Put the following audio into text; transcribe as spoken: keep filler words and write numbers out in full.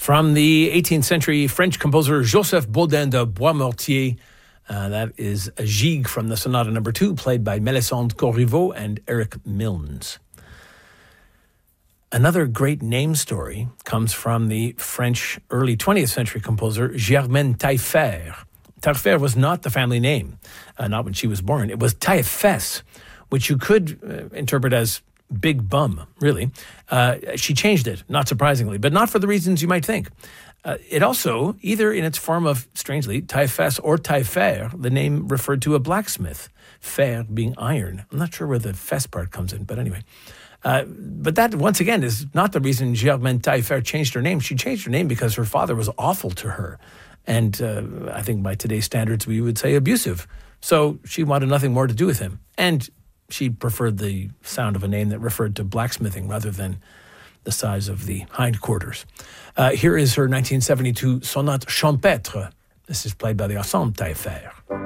From the eighteenth century French composer Joseph Baudin de Boismortier, uh, that is a gigue from the Sonata Number Two, played by Melisande Corriveau and Eric Milnes. Another great name story comes from the French early twentieth century composer Germaine Taillefer. Taillefer was not the family name, uh, not when she was born. It was Taillefesse, which you could uh, interpret as big bum, really. Uh, she changed it, not surprisingly, but not for the reasons you might think. Uh, it also, either in its form of, strangely, Taillefesse or Taillefer, the name referred to a blacksmith, fer being iron. I'm not sure where the fesse part comes in, but anyway. Uh, but that, once again, is not the reason Germaine Taillefer changed her name. She changed her name because her father was awful to her. And uh, I think by today's standards, we would say abusive. So she wanted nothing more to do with him. And she preferred the sound of a name that referred to blacksmithing rather than the size of the hindquarters. Uh, here is her nineteen seventy-two Sonate Champêtre. This is played by the Ensemble Taillefer.